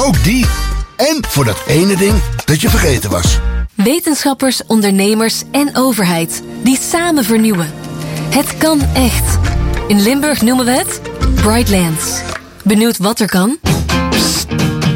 Ook die. En voor dat ene ding dat je vergeten was. Wetenschappers, ondernemers en overheid die samen vernieuwen. Het kan echt. In Limburg noemen we het Brightlands. Benieuwd wat er kan? Psst,